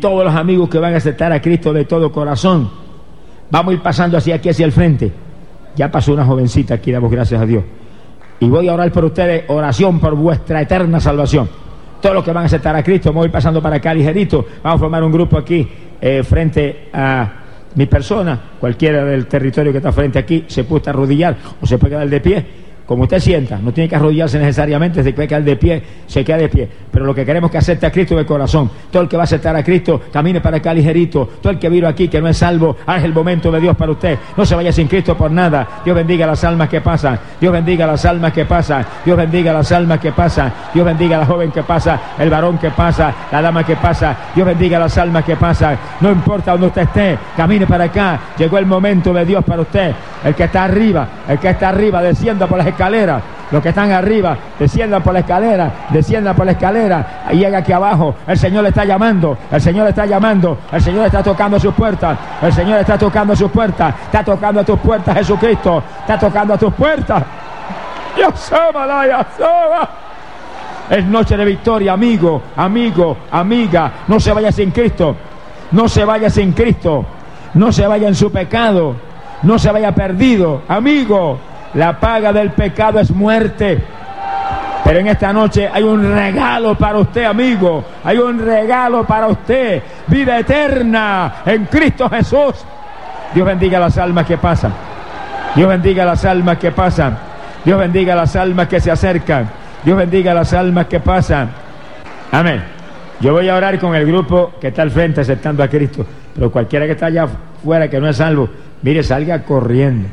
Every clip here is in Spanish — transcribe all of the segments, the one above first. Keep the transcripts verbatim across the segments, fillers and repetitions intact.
todos los amigos que van a aceptar a Cristo de todo corazón. Vamos a ir pasando hacia aquí, hacia el frente. Ya pasó una jovencita aquí, damos gracias a Dios. Y voy a orar por ustedes, oración por vuestra eterna salvación. Todos los que van a aceptar a Cristo, vamos a ir pasando para acá ligerito. Vamos a formar un grupo aquí, eh, frente a mi persona. Cualquiera del territorio que está frente aquí se puede arrodillar o se puede quedar de pie, como usted sienta. No tiene que arrodillarse necesariamente, se puede quedar de pie, se queda de pie. Pero lo que queremos es que acepte a Cristo de corazón. Todo el que va a aceptar a Cristo, camine para acá ligerito. Todo el que vino aquí que no es salvo, ah, es el momento de Dios para usted. No se vaya sin Cristo por nada. Dios bendiga las almas que pasan. Dios bendiga las almas que pasan. Dios bendiga las almas que pasan. Dios bendiga a la joven que pasa, el varón que pasa, la dama que pasa. Dios bendiga las almas que pasan. No importa donde usted esté, camine para acá. Llegó el momento de Dios para usted. El que está arriba, el que está arriba, descienda por las escaleras. Los que están arriba, desciendan por la escalera, desciendan por la escalera, y llega aquí abajo. El Señor le está llamando, el Señor le está llamando, el Señor está tocando sus puertas, el Señor está tocando sus puertas, está tocando a tus puertas, Jesucristo, está tocando a tus puertas. Dios ama la Yahshua. Es noche de victoria, amigo, amigo, amiga. No se vaya sin Cristo, no se vaya sin Cristo, no se vaya en su pecado, no se vaya perdido, amigo. La paga del pecado es muerte. Pero en esta noche hay un regalo para usted, amigo. Hay un regalo para usted. Vida eterna en Cristo Jesús. Dios bendiga las almas que pasan. Dios bendiga las almas que pasan. Dios bendiga las almas que se acercan. Dios bendiga las almas que pasan. Amén. Yo voy a orar con el grupo que está al frente aceptando a Cristo. Pero cualquiera que está allá afuera que no es salvo, mire, salga corriendo.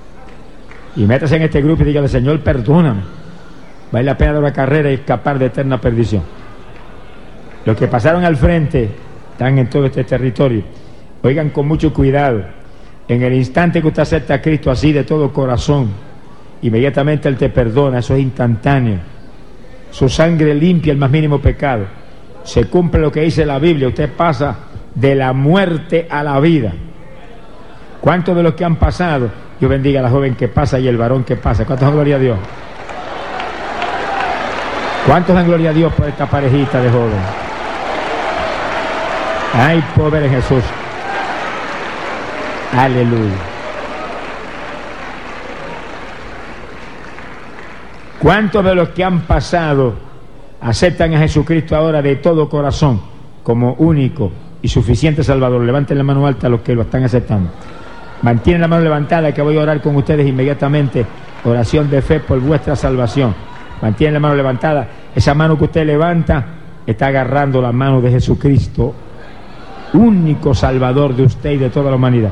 Y métase en este grupo y dígale: Señor, perdóname. Vale la pena de una carrera y escapar de eterna perdición. Los que pasaron al frente están en todo este territorio. Oigan con mucho cuidado. En el instante que usted acepta a Cristo así de todo corazón, inmediatamente Él te perdona. Eso es instantáneo. Su sangre limpia el más mínimo pecado. Se cumple lo que dice la Biblia. Usted pasa de la muerte a la vida. ¿Cuántos de los que han pasado? Dios bendiga a la joven que pasa y el varón que pasa. ¿Cuántos dan gloria a Dios? ¿Cuántos dan gloria a Dios por esta parejita de jóvenes? Ay, pobre Jesús. Aleluya. ¿Cuántos de los que han pasado aceptan a Jesucristo ahora de todo corazón como único y suficiente Salvador? Levanten la mano alta a los que lo están aceptando. Mantienen la mano levantada, que voy a orar con ustedes inmediatamente. Oración de fe por vuestra salvación. Mantienen la mano levantada. Esa mano que usted levanta está agarrando la mano de Jesucristo, único Salvador de usted y de toda la humanidad.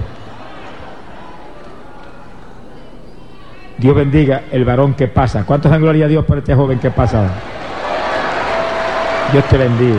Dios bendiga el varón que pasa. ¿Cuántos dan gloria a Dios por este joven que pasa? Dios te bendiga.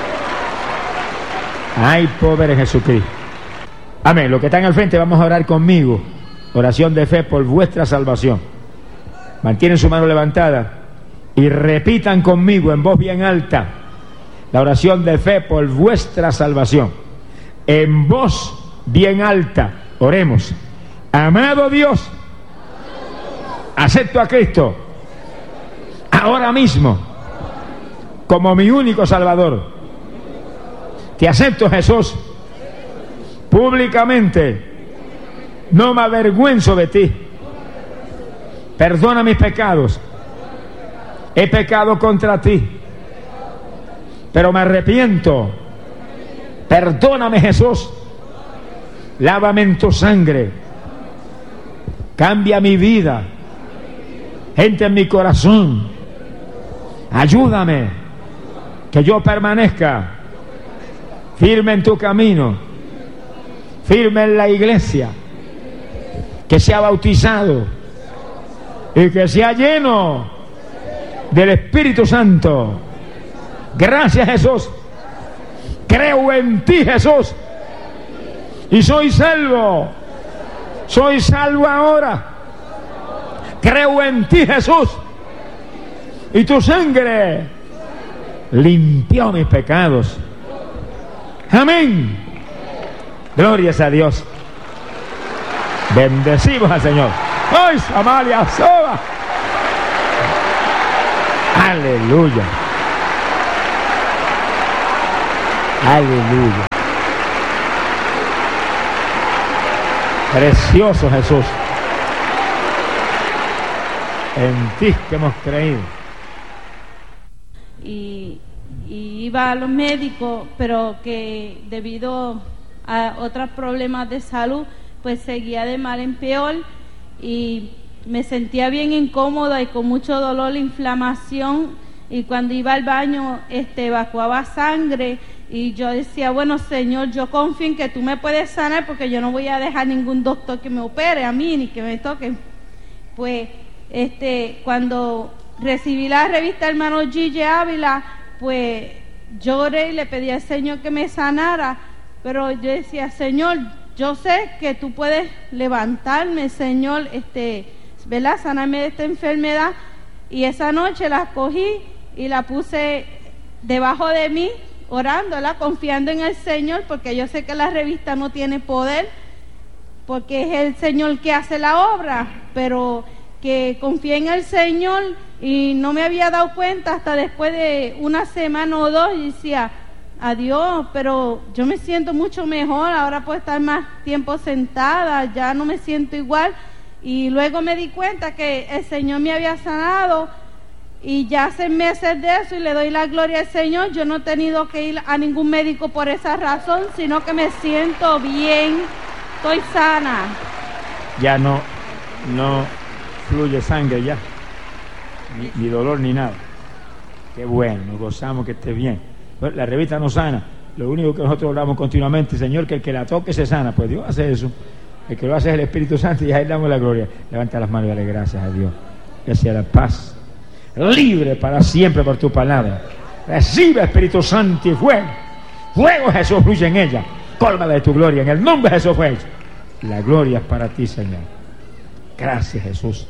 Ay, pobre Jesucristo. Amén. Los que están al frente, vamos a orar conmigo. Oración de fe por vuestra salvación. Mantienen su mano levantada y repitan conmigo en voz bien alta la oración de fe por vuestra salvación. En voz bien alta, oremos. Amado Dios, acepto a Cristo ahora mismo como mi único Salvador. Te acepto, Jesús, públicamente. No me avergüenzo de ti. Perdona mis pecados. He pecado contra ti, pero me arrepiento. Perdóname, Jesús. Lávame en tu sangre. Cambia mi vida. Entra en mi corazón. Ayúdame que yo permanezca firme en tu camino, firme en la iglesia, que sea bautizado y que sea lleno del Espíritu Santo. Gracias, Jesús. Creo en ti, Jesús, y soy salvo. Soy salvo ahora. Creo en ti, Jesús, y tu sangre limpió mis pecados. Amén. Glorias a Dios. Bendecimos al Señor. ¡Ay, Samaria soba! Aleluya. Aleluya. Precioso Jesús. En ti que hemos creído. Y, y iba a los médicos, pero que debido a otros problemas de salud, pues seguía de mal en peor y me sentía bien incómoda y con mucho dolor, inflamación, y cuando iba al baño este, evacuaba sangre y yo decía, bueno Señor, yo confío en que tú me puedes sanar porque yo no voy a dejar ningún doctor que me opere a mí ni que me toque. Pues este, cuando recibí la revista Hermano Gigi Ávila, pues lloré y le pedí al Señor que me sanara, pero yo decía, Señor, yo sé que tú puedes levantarme, Señor, este, ¿verdad? Sanarme de esta enfermedad. Y esa noche la cogí y la puse debajo de mí, orándola, confiando en el Señor, porque yo sé que la revista no tiene poder, porque es el Señor que hace la obra, pero que confié en el Señor y no me había dado cuenta hasta después de una semana o dos y decía, adiós, pero yo me siento mucho mejor, ahora puedo estar más tiempo sentada, ya no me siento igual. Y luego me di cuenta que el Señor me había sanado y ya hace meses de eso y le doy la gloria al Señor. Yo no he tenido que ir a ningún médico por esa razón, sino que me siento bien, estoy sana. Ya no, no fluye sangre ya, ni, ni dolor ni nada. Qué bueno, nos gozamos que esté bien. Pues la revista no sana, lo único que nosotros hablamos continuamente, Señor, que el que la toque se sana. Pues Dios hace eso. El que lo hace es el Espíritu Santo y a él damos la gloria. Levanta las manos y dale gracias a Dios. Gracias a la paz. Libre para siempre por tu palabra. Recibe Espíritu Santo y fuego. Fuego Jesús fluye en ella. Cólmala de tu gloria. En el nombre de Jesús fue hecho. La gloria es para ti, Señor. Gracias, Jesús.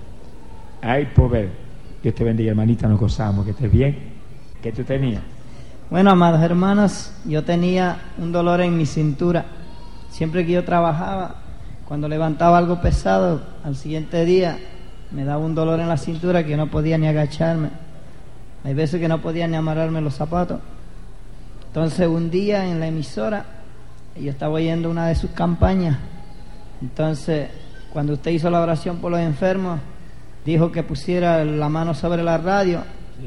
Hay poder. Dios te bendiga, hermanita. Nos gozamos. Que estés bien. ¿Qué tú tenías? Bueno, amados hermanos, yo tenía un dolor en mi cintura. Siempre que yo trabajaba, cuando levantaba algo pesado, al siguiente día me daba un dolor en la cintura que yo no podía ni agacharme. Hay veces que no podía ni amarrarme los zapatos. Entonces un día en la emisora, yo estaba oyendo una de sus campañas. Entonces, cuando usted hizo la oración por los enfermos, dijo que pusiera la mano sobre la radio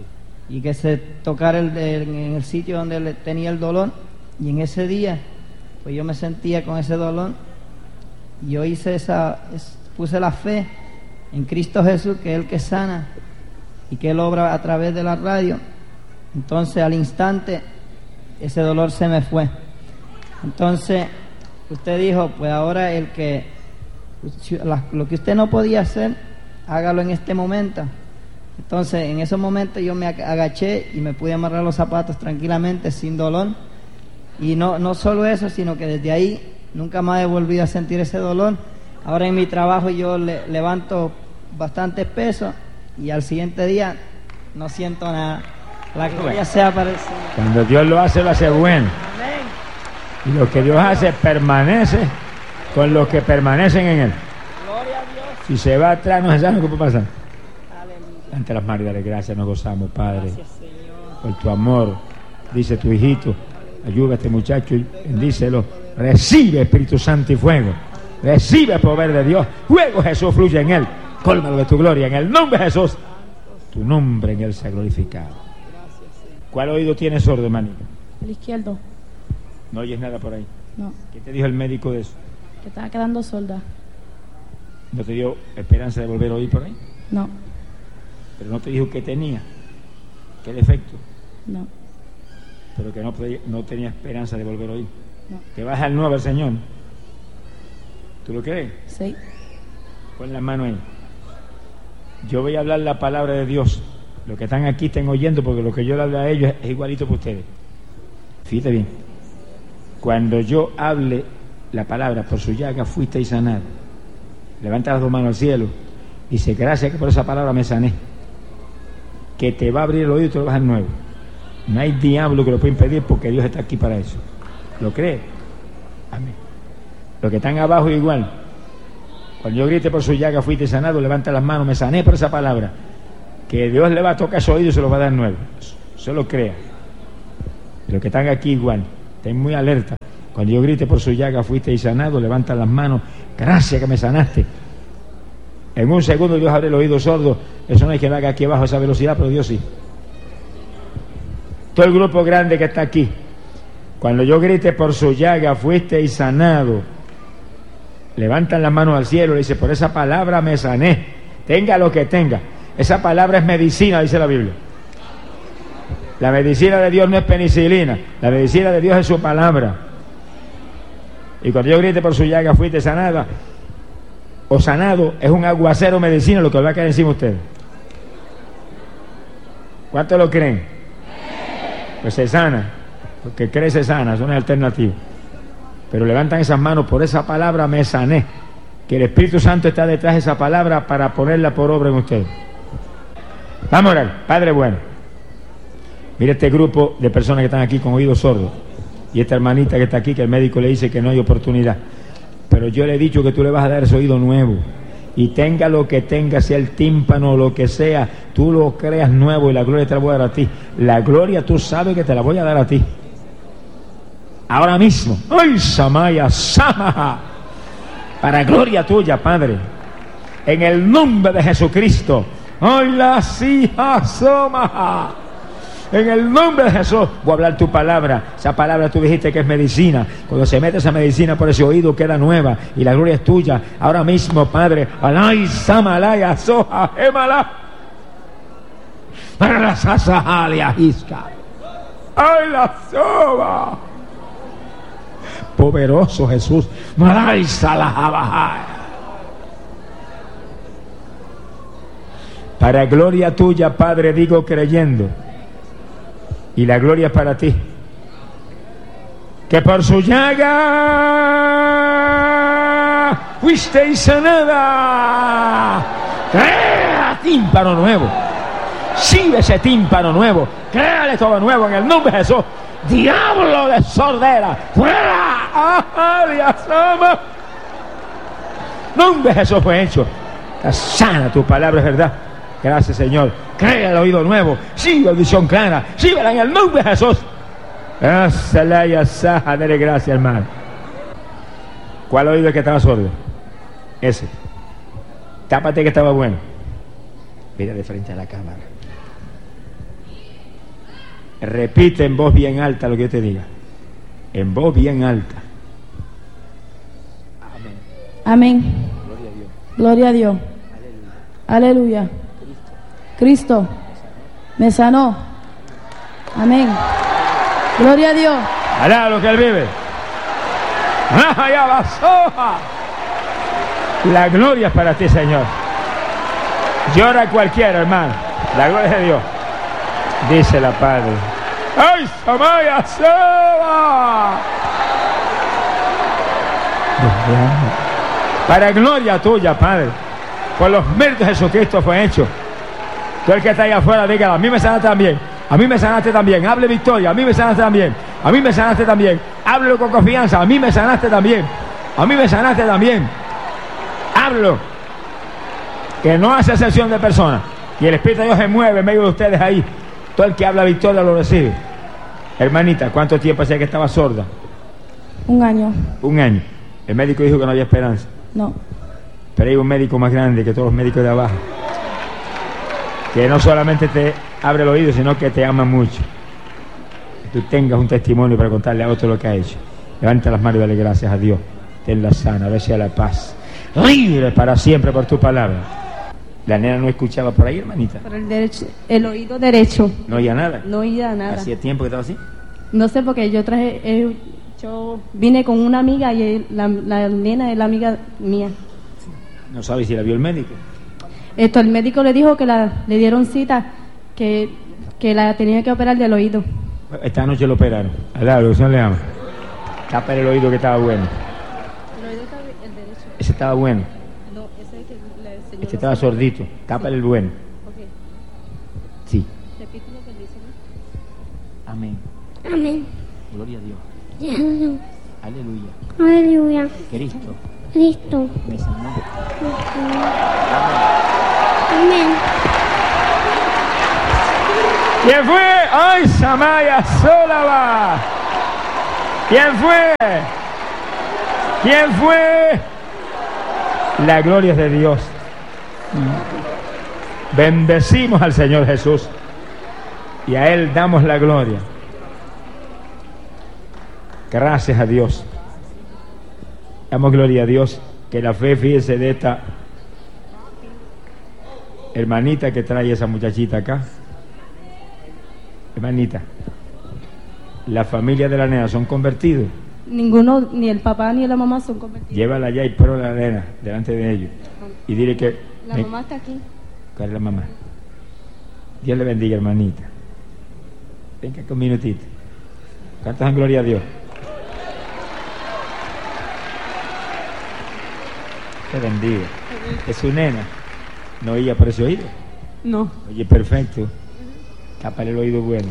y que se tocara el, el, en el sitio donde le tenía el dolor. Y en ese día, pues yo me sentía con ese dolor. Yo hice esa, es, puse la fe en Cristo Jesús, que es el que sana y que Él obra a través de la radio. Entonces al instante ese dolor se me fue. Entonces usted dijo, pues ahora el que lo que usted no podía hacer, hágalo en este momento. Entonces en ese momento yo me agaché y me pude amarrar los zapatos tranquilamente, sin dolor. Y no, no solo eso, sino que desde ahí nunca más he volvido a sentir ese dolor. Ahora en mi trabajo yo le, levanto bastantes pesos y al siguiente día no siento nada. La gloria sea para el Señor. Cuando Dios lo hace, lo hace bueno. Amén. Y lo que Dios hace permanece con los que permanecen en Él. Gloria a Dios. Si se va atrás, no se sabe qué puede pasar. Ante las manos, dale gracias, nos gozamos, Padre. Gracias, Señor. Por tu amor, dice tu hijito. Ayuda a este muchacho y bendícelo. Recibe Espíritu Santo y fuego. Recibe el poder de Dios. Fuego Jesús fluye en él. Cólmalo de tu gloria. En el nombre de Jesús. Tu nombre en él sea glorificado. ¿Cuál oído tiene sordo, hermanito? El izquierdo. ¿No oyes nada por ahí? No. ¿Qué te dijo el médico de eso? Que estaba quedando sorda. ¿No te dio esperanza de volver a oír por ahí? No. ¿Pero no te dijo qué tenía? ¿Qué defecto? No. Pero que no, no tenía esperanza de volver a oír. No. ¿Te vas al nuevo, Señor? ¿Tú lo crees? Sí. Pon la mano ahí. Yo voy a hablar la palabra de Dios. Los que están aquí estén oyendo, porque lo que yo le hablo a ellos es igualito para ustedes. Fíjate bien. Cuando yo hable la palabra, por su llaga fuisteis sanados. Levanta las dos manos al cielo. Dice, gracias que por esa palabra me sané. Que te va a abrir el oído y te lo vas a dar nuevo. No hay diablo que lo pueda impedir porque Dios está aquí para eso. ¿Lo crees? Amén. Los que están abajo igual. Cuando yo grite por su llaga fuiste sanado, levanta las manos, me sané por esa palabra. Que Dios le va a tocar su oído y se lo va a dar nuevo. Se lo crea. Los que están aquí igual. Estén muy alerta. Cuando yo grite por su llaga fuiste sanado, levantan las manos, gracias que me sanaste. En un segundo Dios abre el oído sordo. Eso no hay que lo haga aquí abajo a esa velocidad, pero Dios sí. Todo el grupo grande que está aquí, cuando yo grite por su llaga fuiste sanado, levantan las manos al cielo y dice, por esa palabra me sané, tenga lo que tenga. Esa palabra es medicina, dice la Biblia. La medicina de Dios no es penicilina, la medicina de Dios es su palabra. Y cuando yo grite por su llaga fuiste sanada o sanado, es un aguacero medicina lo que va a caer encima de ustedes. ¿Cuántos lo creen? Pues se sana, porque cree se sana, eso no es alternativo. Pero levantan esas manos, por esa palabra me sané, que el Espíritu Santo está detrás de esa palabra para ponerla por obra en ustedes. Vamos a orar. Padre bueno, mira este grupo de personas que están aquí con oídos sordos, y esta hermanita que está aquí, que el médico le dice que no hay oportunidad, pero yo le he dicho que tú le vas a dar ese oído nuevo, y tenga lo que tenga, sea el tímpano o lo que sea, tú lo creas nuevo y la gloria te la voy a dar a ti. La gloria tú sabes que te la voy a dar a ti ahora mismo. ¡Ay, Samaya, Samaha! Para gloria tuya, Padre, en el nombre de Jesucristo. ¡Ay, la Sija, Somaha! En el nombre de Jesús voy a hablar tu palabra. Esa palabra tú dijiste que es medicina. Cuando se mete esa medicina por ese oído queda nueva y la gloria es tuya ahora mismo, Padre. Alay samalaya soja gemala para la sasahalia isca. Ay, la soba. Poderoso Jesús. Malay salajabajaya. Para gloria tuya, Padre, digo creyendo. Y la gloria es para ti. Que por su llaga fuiste sanada. Crea tímpano nuevo. Sigue ese tímpano nuevo. Créale todo nuevo en el nombre de Jesús. Diablo de sordera, fuera. ¡Ah, nombre de Jesús fue hecho. Está sana tu palabra, es verdad. Gracias, Señor. Crea el oído nuevo. Sigue audición clara. Síguela en el nombre de Jesús. Dale gracias, hermano. ¿Cuál oído es que estaba sordo? Ese. Tápate que estaba bueno. Mira de frente a la cámara. Repite en voz bien alta lo que yo te diga. En voz bien alta. Amén. Amén. Gloria a Dios. Gloria a Dios. Aleluya. Aleluya. Cristo me sanó. Amén. Gloria a Dios. Alá lo que Él vive. La gloria es para ti, Señor. Llora cualquiera, hermano. La gloria es de Dios. Dice la Padre. ¡Ay, Samaya Seba! Para gloria tuya, Padre. Por los méritos de Jesucristo fue hecho. Tú el que está ahí afuera, dígalo, a mí me sanaste también, a mí me sanaste también, hable victoria, a mí me sanaste también, a mí me sanaste también, háblelo con confianza, a mí me sanaste también, a mí me sanaste también, háblelo, que no hace excepción de personas, y el Espíritu de Dios se mueve en medio de ustedes ahí, todo el que habla victoria lo recibe. Hermanita, ¿cuánto tiempo hacía que estaba sorda? Un año. Un año. El médico dijo que no había esperanza. No. Pero hay un médico más grande que todos los médicos de abajo, que no solamente te abre el oído, sino que te ama mucho. Que tú tengas un testimonio para contarle a otro lo que ha hecho. Levanta las manos y dale gracias a Dios. Tenla sana, a ver si a la paz. Libre para siempre por tu palabra. La nena no escuchaba por ahí, hermanita. Por el derecho, el oído derecho. ¿No oía nada? No oía nada. ¿Hacía tiempo que estaba así? No sé, porque yo traje, eh, yo vine con una amiga y la, la nena es la amiga mía. ¿No sabes si la vio el médico? Esto, el médico le dijo que la, le dieron cita, que, que la tenía que operar del oído. Esta noche lo operaron. Alá, lo que se le llama. Tapa el oído que estaba bueno. El oído está el derecho. Ese estaba bueno. No, ese es que le enseñó. Este estaba sordito. Tápale el bueno. Ok. Sí. Repite lo que dice, ¿no? Amén. Amén. Gloria a Dios. Aleluya. Aleluya. Aleluya. Cristo Cristo. me sanó. Amén. ¿Quién fue? ¡Ay, Samaya Solaba! ¿Quién fue? ¿Quién fue? La gloria es de Dios. Bendecimos al Señor Jesús y a Él damos la gloria. Gracias a Dios. Damos gloria a Dios. Que la fe, fíjese, de esta hermanita que trae esa muchachita acá. Hermanita, la familia de la nena son convertidos. Ninguno, ni el papá ni la mamá son convertidos. Llévala allá y pon a la nena delante de ellos y dile que La me... mamá está aquí. ¿Cuál es la mamá? Dios le bendiga, hermanita. Venga un minutito. Cantas en gloria a Dios. Te bendiga. Es su nena. ¿No oía por ese oído? No. Oye, perfecto. Tápale el oído bueno.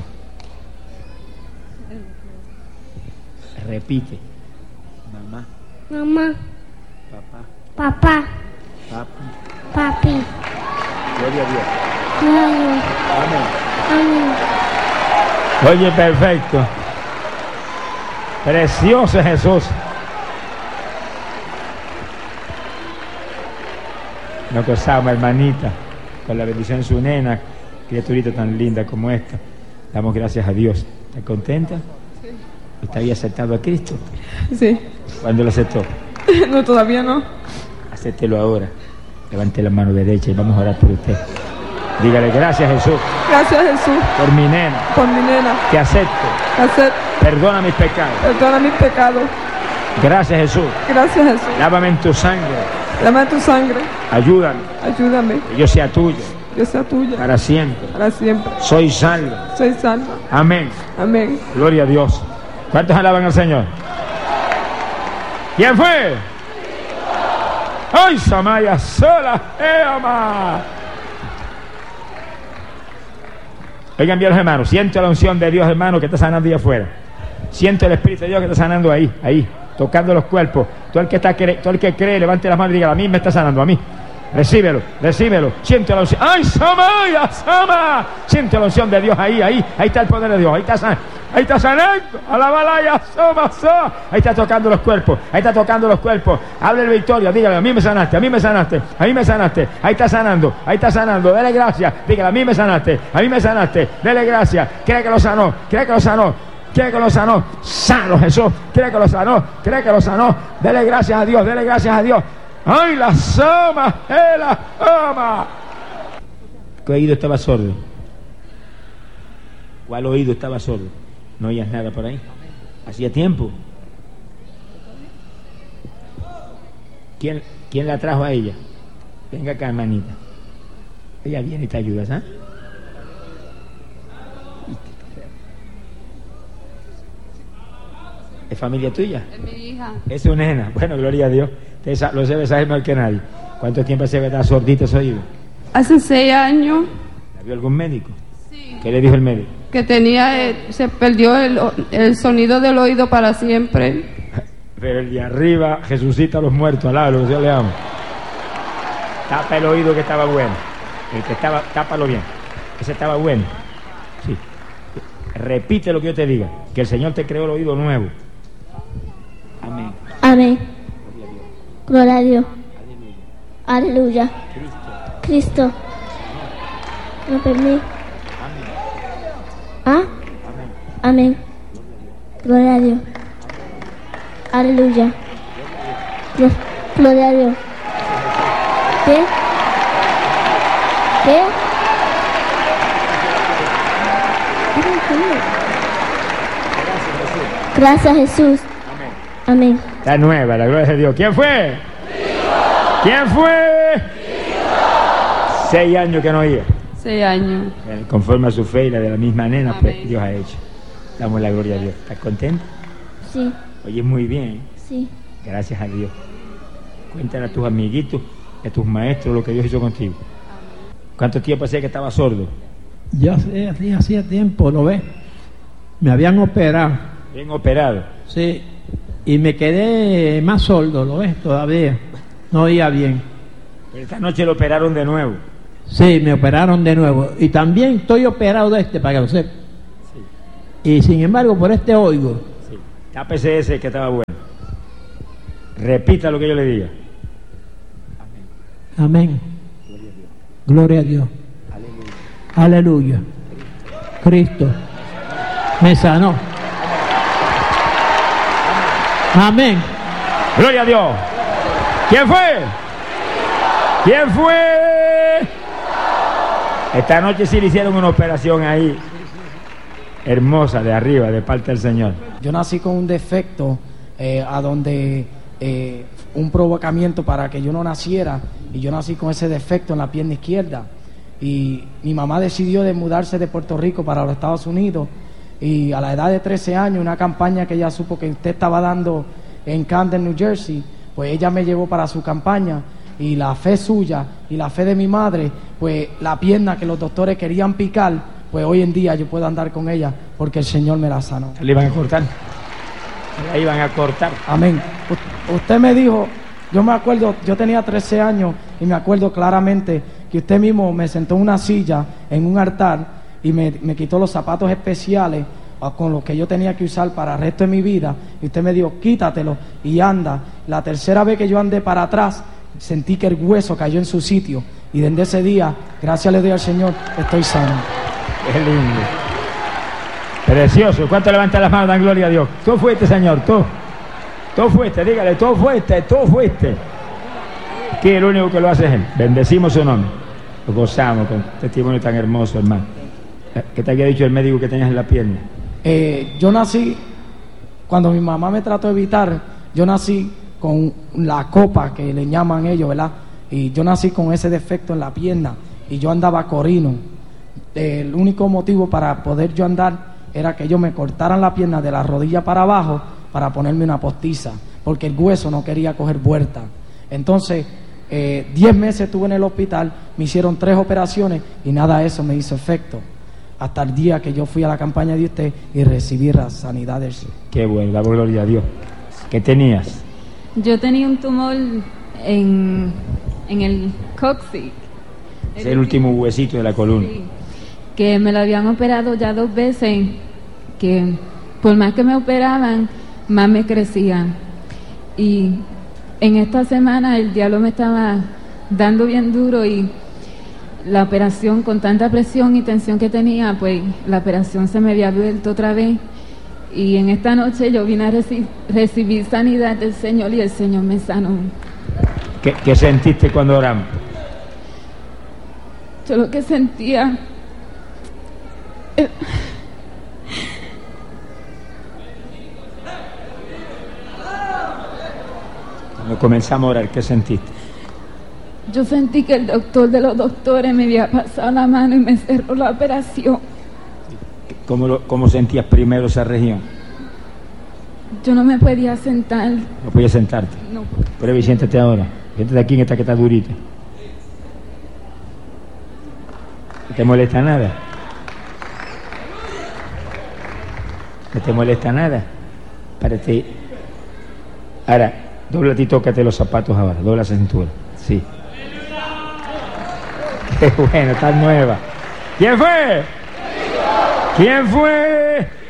Repite. Mamá, Mamá, papá, papá, papi. papi. Gloria a Dios. Gloria. Amén. Amén. Oye, perfecto. Precioso Jesús. Nos gozamos, hermanita, con la bendición de su nena, criaturita tan linda como esta. Damos gracias a Dios. ¿Está contenta? Sí. ¿Usted había aceptado a Cristo? Sí. ¿Cuándo lo aceptó? No, todavía no. Acéptelo ahora. Levante la mano derecha y vamos a orar por usted. Dígale gracias, Jesús. Gracias, Jesús, Por mi nena. por mi nena. Te acepto. Hacer, Perdona mis pecados. perdona mis pecados. Gracias, Jesús. Gracias, Jesús. Lávame en tu sangre. Dame tu sangre. Ayúdame. Ayúdame. Que yo sea tuyo. Yo sea tuya. Para siempre. Para siempre. Soy salvo. Soy salva. Amén. Amén. Gloria a Dios. ¿Cuántos alaban al Señor? ¿Quién fue? ¡Ay, Samaya sola! ¡Eama! Oigan bien, los hermanos. Siento la unción de Dios, hermano, que está sanando ahí afuera. Siento el Espíritu de Dios que está sanando ahí, ahí, tocando los cuerpos. Todo el que está todo el que cree, levante las manos y diga: a mí me está sanando, a mí. Recíbelo, recíbelo. Siento la unción. ¡Ay, Samaya, Sama! Siento la unción de Dios ahí, ahí. Ahí está el poder de Dios. Ahí está sanando. Ahí está sanando. Alabalaya, Sama, Sama. Ahí está tocando los cuerpos. Ahí está tocando los cuerpos. Hable victoria. Dígale: a mí me sanaste, a mí me sanaste, a mí me sanaste. Ahí está sanando. Ahí está sanando. Dele gracias. Dígale: a mí me sanaste, a mí me sanaste. Dele gracias. Cree que lo sanó. Cree que lo sanó. Cree que lo sanó. Sano Jesús. Cree que lo sanó. Cree que lo sanó. Dele gracias a Dios. Dele gracias a Dios. ¡Ay, la sama! ¡Eh, la ama! ¿Qué oído estaba sordo? ¿Cuál oído estaba sordo? ¿No oías nada por ahí? ¿Hacía tiempo? ¿Quién, quién la trajo a ella? Venga acá, hermanita. Ella viene y te ayuda, ¿sabes? ¿Es familia tuya? Es mi hija. Es su nena. Bueno, gloria a Dios. Usted lo debe saber más que nadie. ¿Cuánto tiempo hace que está sordito ese oído? Hace seis años. ¿La vio algún médico? Sí. ¿Qué le dijo el médico? Que tenía, eh, se perdió el, el sonido del oído para siempre. Pero el de arriba resucita a los muertos, alá, lo que Dios le amo. Tapa el oído que estaba bueno. El que estaba, tápalo bien. Ese estaba bueno. Sí. Repite lo que yo te diga. Que el Señor te creó el oído nuevo. Amén. Amén. Gloria a Dios. Aleluya. Cristo. No permite. ¿Ah? Amén. Gloria a Dios. Aleluya. Gloria a Dios. ¿Qué? ¿Qué? Gracias, Jesús. Amén. Está nueva, la gloria de Dios. ¿Quién fue? ¡Cristo! ¿Quién fue? ¡Cristo! Seis años que no iba. Seis años. Conforme a su fe y la de la misma nena, Amén. pues Dios ha hecho. Damos la gloria a Dios. ¿Estás contento? Sí. Oyes muy bien. Sí. Gracias a Dios. Cuéntale a tus amiguitos, a tus maestros lo que Dios hizo contigo. ¿Cuánto tiempo hacía que estaba sordo? Ya sé, así hacía tiempo, ¿lo ves? Me habían operado. Bien operado. Sí. Y me quedé más sordo, ¿lo ves? Todavía. No oía bien. Pero esta noche lo operaron de nuevo. Sí, me operaron de nuevo. Y también estoy operado de este, para que lo sepa. Sí. Y sin embargo, por este oigo. Sí. Tápese ese que estaba bueno. Repita lo que yo le diga. Amén. Gloria a Dios. Aleluya. Cristo me sanó. Amén. Gloria a Dios. ¿Quién fue? ¿Quién fue? Esta noche sí le hicieron una operación ahí, hermosa, de arriba, de parte del Señor. Yo nací con un defecto eh, a donde eh, un provocamiento para que yo no naciera, y yo nací con ese defecto en la pierna izquierda, y mi mamá decidió de mudarse de Puerto Rico para los Estados Unidos, y a la edad de trece años, una campaña que ella supo que usted estaba dando en Camden, New Jersey, pues ella me llevó para su campaña, y la fe suya y la fe de mi madre, pues la pierna que los doctores querían picar, pues hoy en día yo puedo andar con ella porque el Señor me la sanó. Le iban a cortar. Le iban a cortar. Amén. U- usted me dijo, yo me acuerdo, yo tenía trece años y me acuerdo claramente que usted mismo me sentó en una silla en un altar y me, me quitó los zapatos especiales con los que yo tenía que usar para el resto de mi vida, y usted me dijo, quítatelo y anda. La tercera vez que yo andé para atrás, sentí que el hueso cayó en su sitio, y desde ese día, gracias le doy al Señor, estoy sano. Qué lindo. Precioso. ¿Cuánto levanta las manos? Dan gloria a Dios. Tú fuiste, Señor, tú. Tú fuiste, dígale, tú fuiste, tú fuiste. Que el único que lo hace es Él. Bendecimos su nombre. Lo gozamos con testimonio tan hermoso, hermano. ¿Qué te había dicho el médico que tenías en la pierna? Eh, yo nací, cuando mi mamá me trató de evitar, yo nací con la copa que le llaman ellos, ¿verdad? Y yo nací con ese defecto en la pierna y yo andaba corino. El único motivo para poder yo andar era que ellos me cortaran la pierna de la rodilla para abajo para ponerme una postiza, porque el hueso no quería coger vuelta. Entonces, eh, diez meses estuve en el hospital, me hicieron tres operaciones y nada de eso me hizo efecto. Hasta el día que yo fui a la campaña de usted y recibí la sanidad del Señor. Qué bueno, damos gloria a Dios. ¿Qué tenías? Yo tenía un tumor en, en el cóccix. Es el último huesito de la columna. Sí, que me lo habían operado ya dos veces, que por más que me operaban, más me crecían. Y en esta semana el diablo me estaba dando bien duro, y la operación, con tanta presión y tensión que tenía, pues la operación se me había vuelto otra vez. Y en esta noche yo vine a reci- recibir sanidad del Señor, y el Señor me sanó. ¿Qué, qué sentiste cuando oramos? Yo lo que sentía... eh, Cuando comenzamos a orar, ¿qué sentiste? Yo sentí que el doctor de los doctores me había pasado la mano y me cerró la operación. ¿Cómo, lo, cómo sentías primero esa región? Yo no me podía sentar. No podías sentarte. No. Prueba y siéntate ahora. Siéntate aquí en esta que está durita. ¿No te molesta nada? ¿No te molesta nada? Párate. Ahora, dobla y tócate los zapatos ahora. Dobla la cintura. Sí. Qué bueno, está nueva. ¿Quién fue? ¿Quién fue?